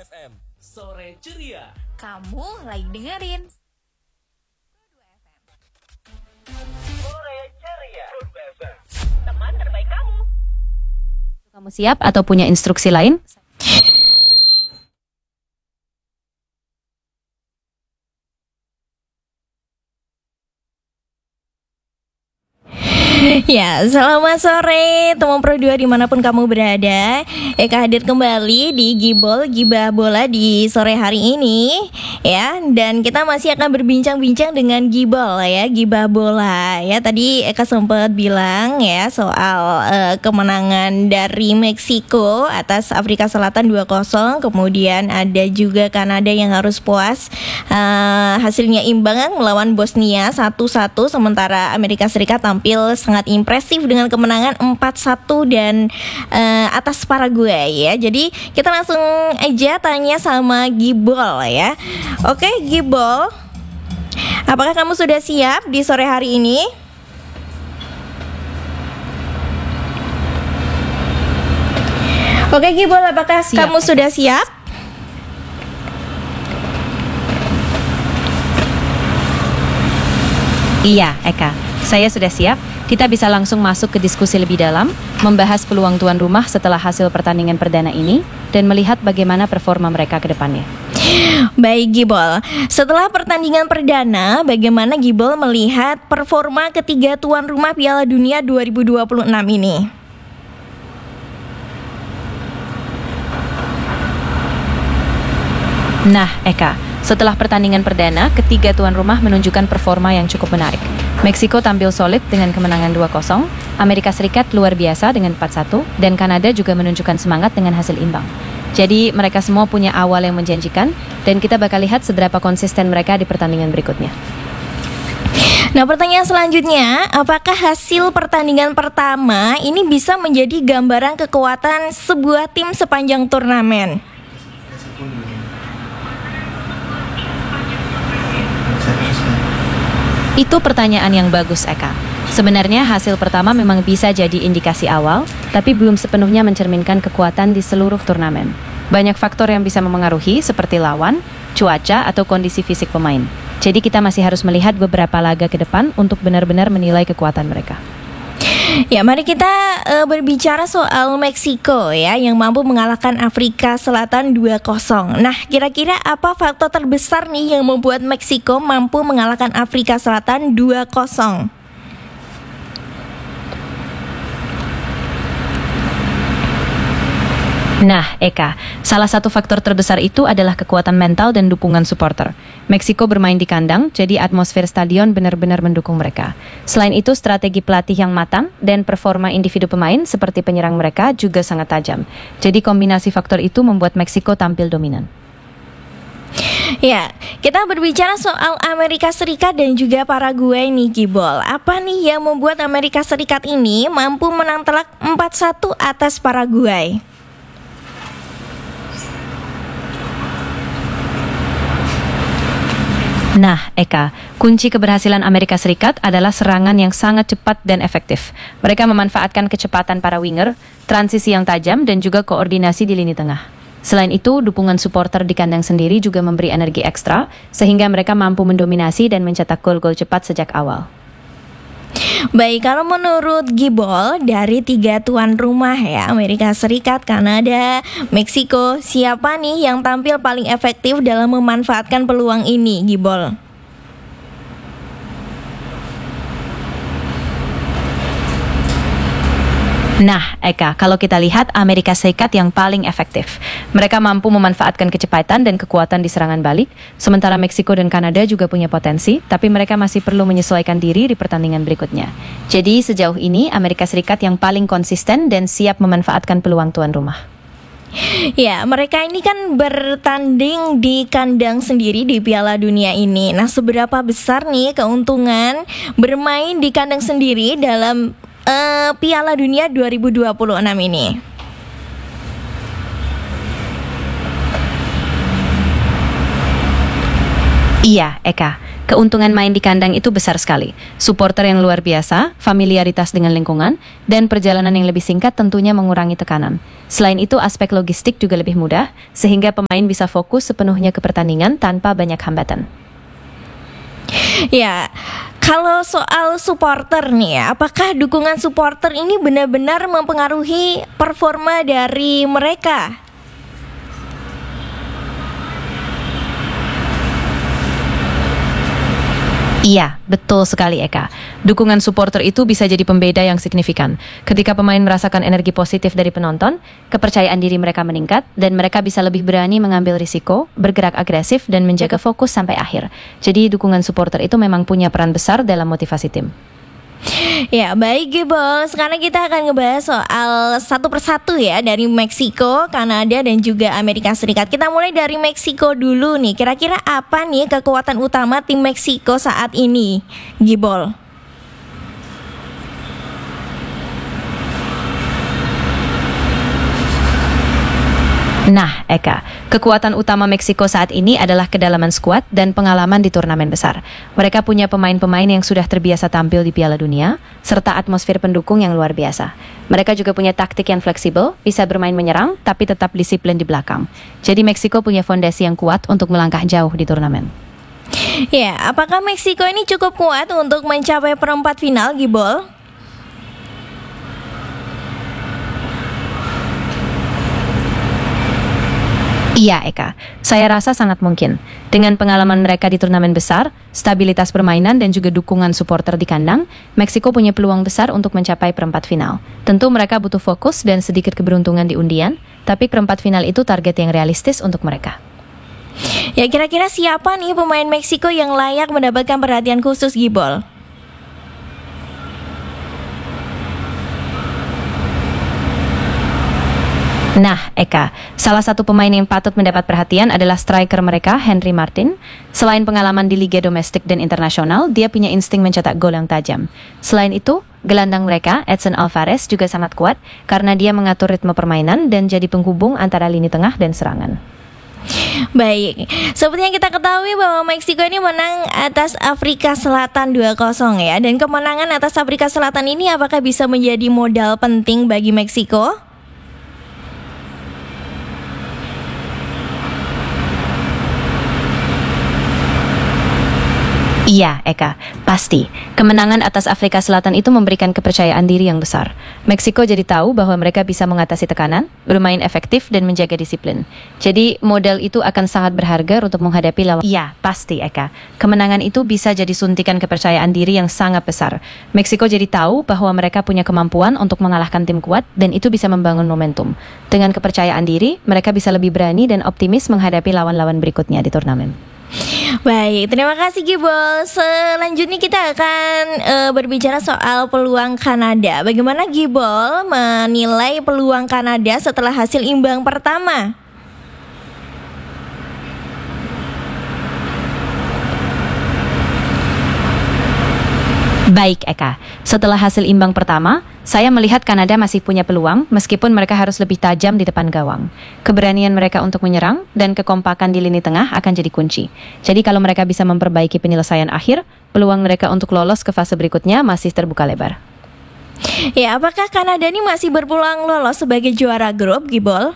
FM Sore Ceria. Kamu lagi dengerin Sore Ceria. teman terbaik kamu. Kamu siap atau punya instruksi lain? Ya, selamat sore teman Pro 2 dimanapun kamu berada. Eka hadir kembali di Gibol Gibah Bola di sore hari ini ya. Dan kita masih akan berbincang-bincang dengan Gibol ya, Gibah Bola ya. Tadi Eka sempat bilang ya soal kemenangan dari Meksiko atas Afrika Selatan 2-0. Kemudian ada juga Kanada yang harus puas hasilnya imbang melawan Bosnia 1-1. Sementara Amerika Serikat tampil sangat impresif dengan kemenangan 4-1 dan atas Paraguay ya. Jadi kita langsung aja tanya sama Gibol ya. Oke Gibol, apakah kamu sudah siap di sore hari ini? Oke Gibol, apakah kamu sudah siap? Iya, Eka. Saya sudah siap. Kita bisa langsung masuk ke diskusi lebih dalam, membahas peluang tuan rumah setelah hasil pertandingan perdana ini, dan melihat bagaimana performa mereka ke depannya. Baik Gibol, setelah pertandingan perdana, bagaimana Gibol melihat performa ketiga tuan rumah Piala Dunia 2026 ini? Nah, Eka, setelah pertandingan perdana, ketiga tuan rumah menunjukkan performa yang cukup menarik. Meksiko tampil solid dengan kemenangan 2-0, Amerika Serikat luar biasa dengan 4-1, dan Kanada juga menunjukkan semangat dengan hasil imbang. Jadi mereka semua punya awal yang menjanjikan, dan kita bakal lihat seberapa konsisten mereka di pertandingan berikutnya. Nah, pertanyaan selanjutnya, apakah hasil pertandingan pertama ini bisa menjadi gambaran kekuatan sebuah tim sepanjang turnamen? Itu pertanyaan yang bagus, Eka. Sebenarnya hasil pertama memang bisa jadi indikasi awal, tapi belum sepenuhnya mencerminkan kekuatan di seluruh turnamen. Banyak faktor yang bisa memengaruhi seperti lawan, cuaca, atau kondisi fisik pemain. Jadi kita masih harus melihat beberapa laga ke depan untuk benar-benar menilai kekuatan mereka. Ya, mari kita berbicara soal Meksiko ya, yang mampu mengalahkan Afrika Selatan 2-0. Nah, kira-kira apa faktor terbesar nih yang membuat Meksiko mampu mengalahkan Afrika Selatan 2-0? Nah, Eka, salah satu faktor terbesar itu adalah kekuatan mental dan dukungan supporter. Meksiko bermain di kandang, jadi atmosfer stadion benar-benar mendukung mereka. Selain itu, strategi pelatih yang matang dan performa individu pemain seperti penyerang mereka juga sangat tajam. Jadi kombinasi faktor itu membuat Meksiko tampil dominan. Ya, kita berbicara soal Amerika Serikat dan juga Paraguay nih Gibol. Apa nih yang membuat Amerika Serikat ini mampu menang telak 4-1 atas Paraguay? Nah, Eka, kunci keberhasilan Amerika Serikat adalah serangan yang sangat cepat dan efektif. Mereka memanfaatkan kecepatan para winger, transisi yang tajam, dan juga koordinasi di lini tengah. Selain itu, dukungan supporter di kandang sendiri juga memberi energi ekstra, sehingga mereka mampu mendominasi dan mencetak gol-gol cepat sejak awal. Baik, kalau menurut Gibol, dari tiga tuan rumah ya, Amerika Serikat, Kanada, Meksiko, siapa nih yang tampil paling efektif dalam memanfaatkan peluang ini, Gibol? Nah, Eka, kalau kita lihat Amerika Serikat yang paling efektif. Mereka mampu memanfaatkan kecepatan dan kekuatan di serangan balik, sementara Meksiko dan Kanada juga punya potensi, tapi mereka masih perlu menyesuaikan diri di pertandingan berikutnya. Jadi sejauh ini Amerika Serikat yang paling konsisten dan siap memanfaatkan peluang tuan rumah. Ya, mereka ini kan bertanding di kandang sendiri di Piala Dunia ini. Nah, seberapa besar nih keuntungan bermain di kandang sendiri dalam Piala Dunia 2026 ini? Iya, Eka. Keuntungan main di kandang itu besar sekali. Supporter yang luar biasa, familiaritas dengan lingkungan, dan perjalanan yang lebih singkat tentunya mengurangi tekanan. Selain itu, aspek logistik juga lebih mudah, sehingga pemain bisa fokus sepenuhnya ke pertandingan tanpa banyak hambatan. Ya, kalau soal supporter nih ya, apakah dukungan supporter ini benar-benar mempengaruhi performa dari mereka? Iya, betul sekali Eka. Dukungan supporter itu bisa jadi pembeda yang signifikan. Ketika pemain merasakan energi positif dari penonton, kepercayaan diri mereka meningkat, dan mereka bisa lebih berani mengambil risiko, bergerak agresif, dan menjaga fokus sampai akhir. Jadi dukungan supporter itu memang punya peran besar dalam motivasi tim. Ya, baik Gibol. Sekarang kita akan ngebahas soal satu persatu ya, dari Meksiko, Kanada, dan juga Amerika Serikat. Kita mulai dari Meksiko dulu nih. Kira-kira apa nih kekuatan utama tim Meksiko saat ini, Gibol? Nah, Eka, kekuatan utama Meksiko saat ini adalah kedalaman skuad dan pengalaman di turnamen besar. Mereka punya pemain-pemain yang sudah terbiasa tampil di Piala Dunia, serta atmosfer pendukung yang luar biasa. Mereka juga punya taktik yang fleksibel, bisa bermain menyerang, tapi tetap disiplin di belakang. Jadi Meksiko punya fondasi yang kuat untuk melangkah jauh di turnamen. Ya, apakah Meksiko ini cukup kuat untuk mencapai perempat final, Gibol? Iya, Eka. Saya rasa sangat mungkin. Dengan pengalaman mereka di turnamen besar, stabilitas permainan, dan juga dukungan supporter di kandang, Meksiko punya peluang besar untuk mencapai perempat final. Tentu mereka butuh fokus dan sedikit keberuntungan di undian, tapi perempat final itu target yang realistis untuk mereka. Ya, kira-kira siapa nih pemain Meksiko yang layak mendapatkan perhatian khusus, Gibol? Nah, Eka, salah satu pemain yang patut mendapat perhatian adalah striker mereka, Henry Martin. Selain pengalaman di liga domestik dan internasional, dia punya insting mencetak gol yang tajam. Selain itu, gelandang mereka, Edson Alvarez, juga sangat kuat karena dia mengatur ritme permainan dan jadi penghubung antara lini tengah dan serangan. Baik, seperti yang kita ketahui bahwa Meksiko ini menang atas Afrika Selatan 2-0 ya. Dan kemenangan atas Afrika Selatan ini apakah bisa menjadi modal penting bagi Meksiko? Iya, Eka, pasti. Kemenangan atas Afrika Selatan itu memberikan kepercayaan diri yang besar. Meksiko jadi tahu bahwa mereka bisa mengatasi tekanan, bermain efektif, dan menjaga disiplin. Jadi, modal itu akan sangat berharga untuk menghadapi lawan. Iya, pasti, Eka. Kemenangan itu bisa jadi suntikan kepercayaan diri yang sangat besar. Meksiko jadi tahu bahwa mereka punya kemampuan untuk mengalahkan tim kuat, dan itu bisa membangun momentum. Dengan kepercayaan diri, mereka bisa lebih berani dan optimis menghadapi lawan-lawan berikutnya di turnamen. Baik, terima kasih Gibol. Selanjutnya kita akan berbicara soal peluang Kanada. Bagaimana Gibol menilai peluang Kanada setelah hasil imbang pertama? Baik, Eka. Setelah hasil imbang pertama, saya melihat Kanada masih punya peluang meskipun mereka harus lebih tajam di depan gawang. Keberanian mereka untuk menyerang dan kekompakan di lini tengah akan jadi kunci. Jadi kalau mereka bisa memperbaiki penyelesaian akhir, peluang mereka untuk lolos ke fase berikutnya masih terbuka lebar. Ya, apakah Kanada ini masih berpeluang lolos sebagai juara grup, Gibol?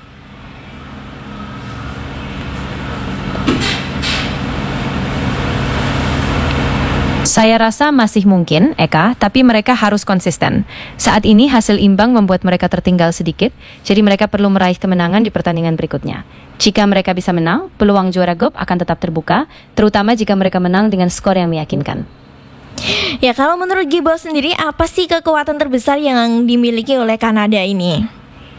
Saya rasa masih mungkin, Eka, tapi mereka harus konsisten. Saat ini hasil imbang membuat mereka tertinggal sedikit, jadi mereka perlu meraih kemenangan di pertandingan berikutnya. Jika mereka bisa menang, peluang juara grup akan tetap terbuka, terutama jika mereka menang dengan skor yang meyakinkan. Ya, kalau menurut Gibol sendiri, apa sih kekuatan terbesar yang dimiliki oleh Kanada ini?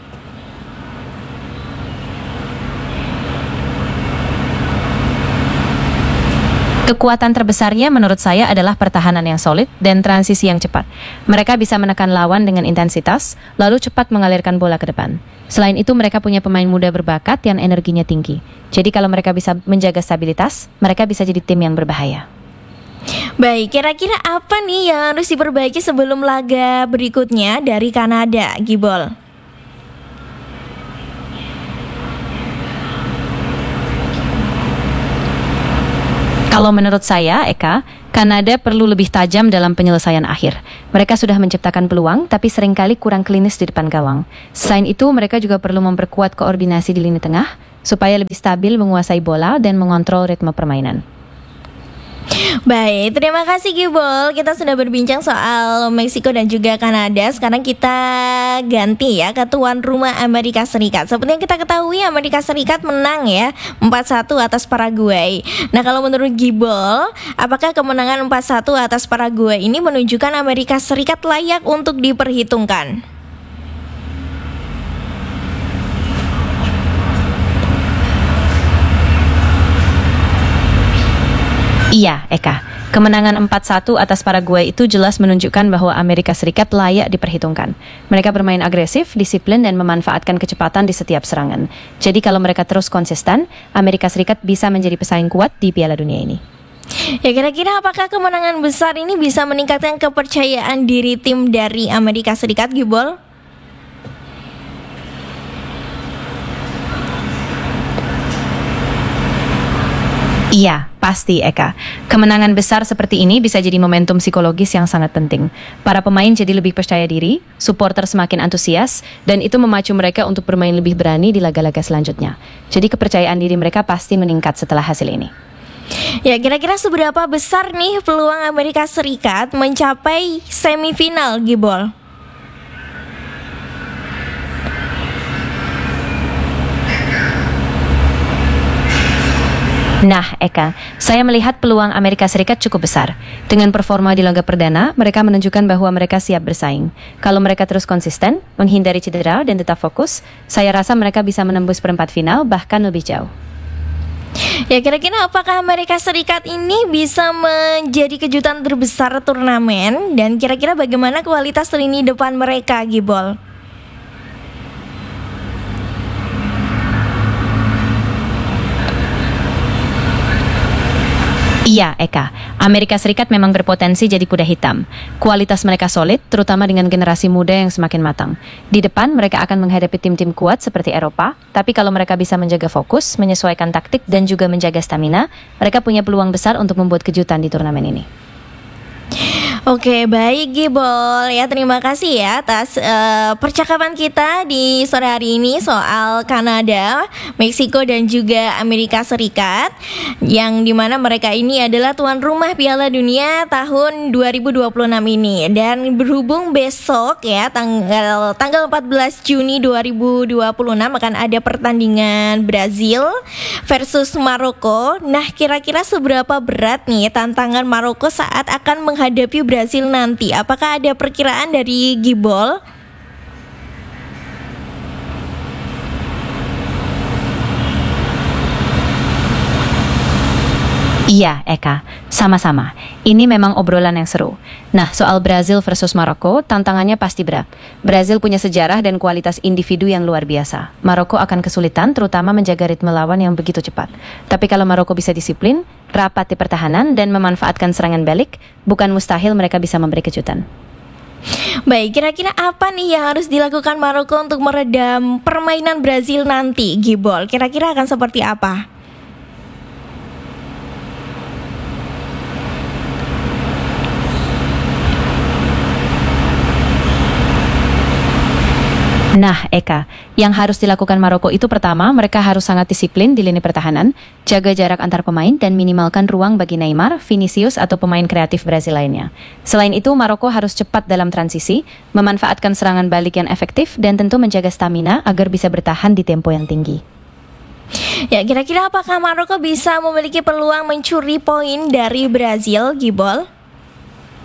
Kekuatan terbesarnya menurut saya adalah pertahanan yang solid dan transisi yang cepat. Mereka bisa menekan lawan dengan intensitas, lalu cepat mengalirkan bola ke depan. Selain itu, mereka punya pemain muda berbakat yang energinya tinggi. Jadi kalau mereka bisa menjaga stabilitas, mereka bisa jadi tim yang berbahaya. Baik, kira-kira apa nih yang harus diperbaiki sebelum laga berikutnya dari Kanada, Gibol? Kalau menurut saya, Eka, Kanada perlu lebih tajam dalam penyelesaian akhir. Mereka sudah menciptakan peluang, tapi seringkali kurang klinis di depan gawang. Selain itu, mereka juga perlu memperkuat koordinasi di lini tengah, supaya lebih stabil menguasai bola dan mengontrol ritme permainan. Baik, terima kasih Gibol. Kita sudah berbincang soal Meksiko dan juga Kanada. Sekarang kita ganti ya ke tuan rumah Amerika Serikat. Seperti yang kita ketahui, Amerika Serikat menang ya 4-1 atas Paraguay. Nah, kalau menurut Gibol, apakah kemenangan 4-1 atas Paraguay ini menunjukkan Amerika Serikat layak untuk diperhitungkan? Iya, Eka. Kemenangan 4-1 atas Paraguay itu jelas menunjukkan bahwa Amerika Serikat layak diperhitungkan. Mereka bermain agresif, disiplin, dan memanfaatkan kecepatan di setiap serangan. Jadi kalau mereka terus konsisten, Amerika Serikat bisa menjadi pesaing kuat di Piala Dunia ini. Ya, kira-kira apakah kemenangan besar ini bisa meningkatkan kepercayaan diri tim dari Amerika Serikat, Gibol? Iya, pasti Eka. Kemenangan besar seperti ini bisa jadi momentum psikologis yang sangat penting. Para pemain jadi lebih percaya diri, supporter semakin antusias, dan itu memacu mereka untuk bermain lebih berani di laga-laga selanjutnya. Jadi kepercayaan diri mereka pasti meningkat setelah hasil ini. Ya, kira-kira seberapa besar nih peluang Amerika Serikat mencapai semifinal, Gibol? Nah, Eka, saya melihat peluang Amerika Serikat cukup besar. Dengan performa di laga perdana, mereka menunjukkan bahwa mereka siap bersaing. Kalau mereka terus konsisten, menghindari cedera, dan tetap fokus, saya rasa mereka bisa menembus perempat final, bahkan lebih jauh. Ya, kira-kira apakah Amerika Serikat ini bisa menjadi kejutan terbesar turnamen? Dan kira-kira bagaimana kualitas lini depan mereka, Gibol? Iya, Eka. Amerika Serikat memang berpotensi jadi kuda hitam. Kualitas mereka solid, terutama dengan generasi muda yang semakin matang. Di depan, mereka akan menghadapi tim-tim kuat seperti Eropa, tapi kalau mereka bisa menjaga fokus, menyesuaikan taktik, dan juga menjaga stamina, mereka punya peluang besar untuk membuat kejutan di turnamen ini. Oke, baik Gibol ya, terima kasih ya atas percakapan kita di sore hari ini soal Kanada, Meksiko dan juga Amerika Serikat, yang dimana mereka ini adalah tuan rumah Piala Dunia tahun 2026 ini. Dan berhubung besok ya tanggal 14 Juni 2026 akan ada pertandingan Brazil versus Maroko. Nah, kira-kira seberapa berat nih tantangan Maroko saat akan menghadapi Brazil nanti? Apakah ada perkiraan dari Gibol? Iya, Eka, sama-sama. Ini memang obrolan yang seru. Nah, soal Brazil versus Maroko, tantangannya pasti berat. Brazil punya sejarah dan kualitas individu yang luar biasa. Maroko akan kesulitan, terutama menjaga ritme lawan yang begitu cepat. Tapi kalau Maroko bisa disiplin, rapat di pertahanan, dan memanfaatkan serangan balik, bukan mustahil mereka bisa memberi kejutan. Baik, kira-kira apa nih yang harus dilakukan Maroko untuk meredam permainan Brazil nanti, Gibol? Kira-kira akan seperti apa? Nah, Eka, yang harus dilakukan Maroko itu pertama, mereka harus sangat disiplin di lini pertahanan, jaga jarak antar pemain, dan minimalkan ruang bagi Neymar, Vinicius, atau pemain kreatif Brazil lainnya. Selain itu, Maroko harus cepat dalam transisi, memanfaatkan serangan balik yang efektif, dan tentu menjaga stamina agar bisa bertahan di tempo yang tinggi. Ya, kira-kira apakah Maroko bisa memiliki peluang mencuri poin dari Brazil, Gibol?